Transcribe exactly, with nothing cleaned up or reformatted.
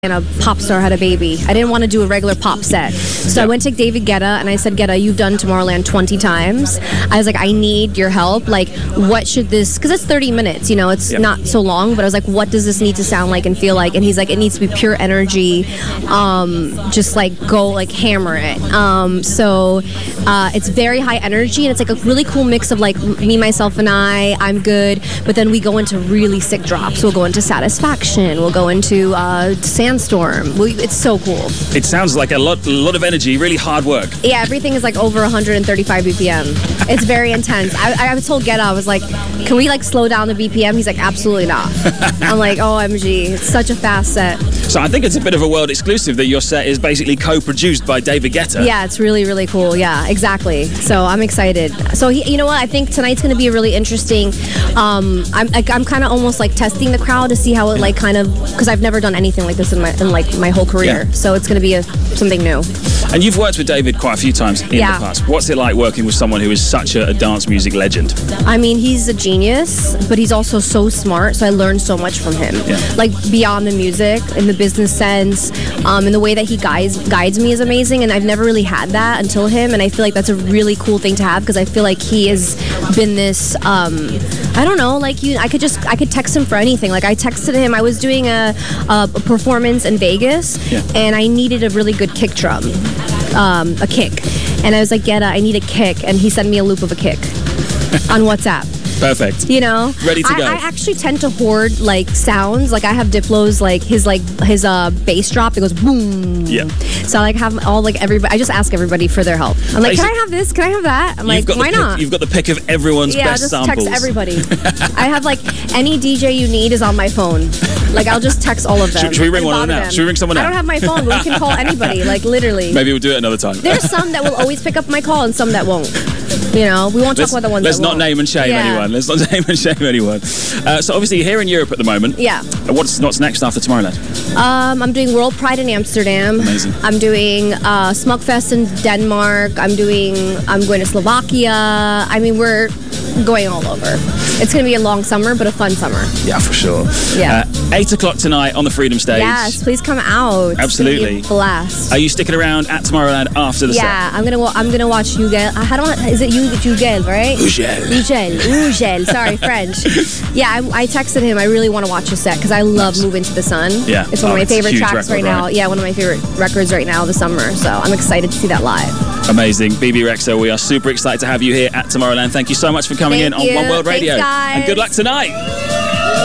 and a pop star had a baby. I didn't want to do a regular pop set. So yep. I went to David Guetta and I said, Guetta, you've done Tomorrowland twenty times. I was like, I need your help. Like, what should this, because it's thirty minutes, you know, it's yep. not so long, but I was like, what does this need to sound like and feel like? And he's like, it needs to be pure energy. Um, just like go, like hammer it. Um, so uh, it's very high energy and it's like a really cool mix of like me, myself, and I, I'm good. But then we go into really sick drops. We'll go into Satisfaction. We'll go into uh, Sandstorm. We, it's so cool. It sounds like a lot, a lot of energy, really hard work. Yeah, everything is like over one hundred thirty-five B P M. It's very intense. I, I told Guetta, I was like, can we like slow down the B P M? He's like, absolutely not. I'm like, O M G, it's such a fast set. So I think it's a bit of a world exclusive that your set is basically co-produced by David Guetta. Yeah, it's really, really cool. Yeah, exactly. So I'm excited. So he, you know what? I think tonight's going to be a really interesting. Um, I'm like, I'm kind of almost like testing the crowd to see how it like kind of, because I've never done anything like this in my in like my whole career. Yeah. So it's going to be a, something new. And you've worked with David quite a few times in yeah. the past. What's it like working with someone who is such a, a dance music legend? I mean, he's a genius, but he's also so smart. So I learned so much from him, yeah. like beyond the music, in the business sense, um, and the way that he guides guides me is amazing. And I've never really had that until him, and I feel like that's a really cool thing to have because I feel like he has been this. Um, I don't know, like you, I could just I could text him for anything. Like I texted him. I was doing a, a performance in Vegas, yeah. and I needed a really good kick drum. Um, a kick, and I was like, Guetta, I need a kick, and he sent me a loop of a kick on WhatsApp. Perfect. You know, ready to I, go. I actually tend to hoard like sounds. Like I have Diplo's like his like his uh bass drop that goes boom. Yeah. So I like have all like everybody. I just ask everybody for their help. I'm like, can I have this? Can I have that? I'm like, why pick, not? You've got the pick of everyone's yeah, best just samples. Text everybody. I have like any D J you need is on my phone. Like I'll just text all of them. Should, should we ring one of them now? Should we ring someone now? I don't have my phone, but we can call anybody. Like literally. Maybe we'll do it another time. There's some that will always pick up my call and some that won't. You know, we won't let's, talk about the ones Let's that not won't. name and shame yeah. anyone. Let's not name and shame anyone. Uh, so obviously you're here in Europe at the moment. Yeah. What's, what's next after Tomorrowland? Um, I'm doing World Pride in Amsterdam. Amazing. I'm doing uh, Smugfest in Denmark. I'm doing, I'm going to Slovakia. I mean, we're going all over. It's going to be a long summer, but a fun summer. Yeah, for sure. Yeah. Uh, eight o'clock tonight on the Freedom Stage. Yes, please come out. Absolutely. It's gonna be a blast. Are you sticking around at Tomorrowland after the yeah, set? I'm gonna I'm gonna watch Ugel. I don't. Is it Ugel, right? Ugel. Ugel. Ugel. Sorry, French. Yeah, I, I texted him. I really want to watch the set because I love nice. Move Into the Sun. Yeah. It's one oh, of my favorite tracks record, right now. right? Yeah, one of my favorite records right now of the summer. So I'm excited to see that live. Amazing. Bebe Rexha, we are super excited to have you here at Tomorrowland. Thank you so much for coming Thank in you. on One World Radio. Thanks, guys. And good luck tonight.